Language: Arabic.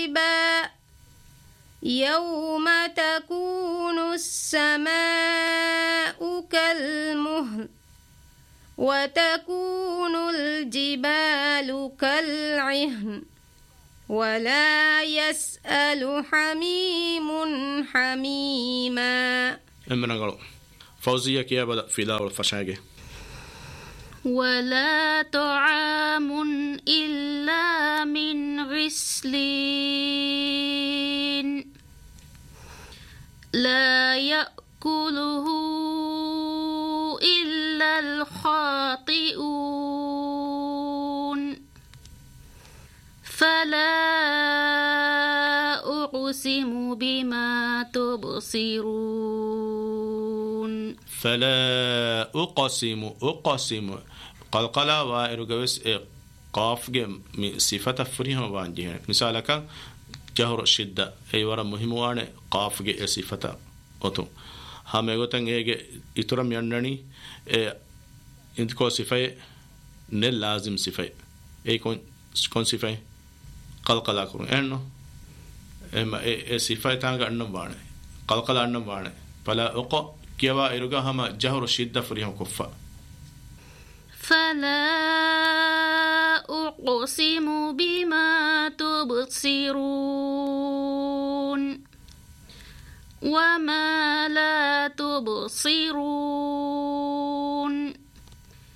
يوم تكون السماء كالمهل وتكون الجبال كالعهن ولا يسأل حميم حميما. فوزية كيا بدأ في دار الفشاقة. ولا طعام إلا من غسلين لا يأكله إلا الخاطئون فلا أقسم بما تبصرون. فلا أقسم قلقلا وإرجوس قاف جم صفة فريهم وانجيه مثالك جهر الشدة أي ورا مهم وانه قاف جي صفة أتو هم يقولون إيه إترام يندني إنتكو صفة نل لازم صفة أي كون صفة قلقلا كون إنه صفة تانغ أنم وانه قلقلا أنم وانه فلا أقو كيوا إرجع هم جهر الشدة فريهم كفّا. فلا أقسم بما تبصرون وما لا تبصرون